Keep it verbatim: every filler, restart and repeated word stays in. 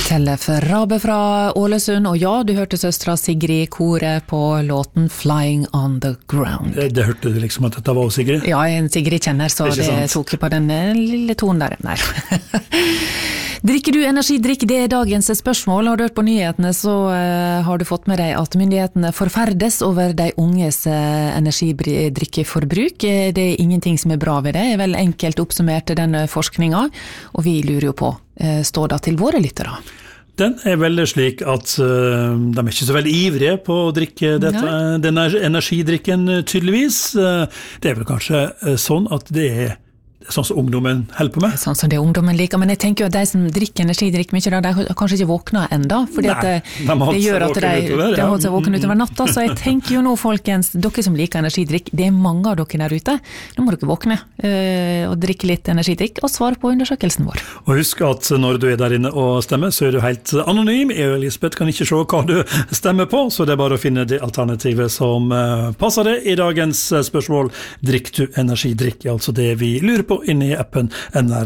Tellef Rabe fra Ålesund, og ja, du hørte søstra Sigrid Kore på låten Flying on the Ground. Det, det hørte du liksom at dette var Sigrid? Ja, en Sigrid kjenner, så det sant? Tok på den lille tonen der. Nei. Drikker du energidrikk? Det er dagens spørsmål. Har du hørt på nyhetene, så uh, har du fått med deg at myndighetene forferdes over de unges uh, energidrikkeforbruk. Det er ingenting som er bra ved det. Det er vel enkelt oppsummert denne forskningen, og vi lurer jo på, uh, står det til våre lyttere? Den er veldig slik at uh, de er ikke så veldig ivrige på å drikke dette, denne energidrikken tydeligvis. Uh, det er vel kanskje uh, sånn at det er sånn som ungdommen holder på med. Sånn som det ungdommen liker, men jeg tenker jo at de som drikker energidrikk mye, da, de har kanskje ikke våkna enda, fordi at det, de det gjør at de, utover, de ja. holder seg våken utover natta, så jeg tenker jo nå, folkens, dere som liker energidrikk, det er mange av dere der ute, nå må dere våkne øh, og drikke litt energidrikk, og svare på undersøkelsen vår. Og husk at når du er der inne og stemmer, så er du helt anonym. Jeg og Elisabeth kan ikke se hva du stemmer på, så det er bare å finne det alternativet som uh, passer det i dagens spørsmål. Drikk du energidrikk? Altså det vi lurer på inne i appen N R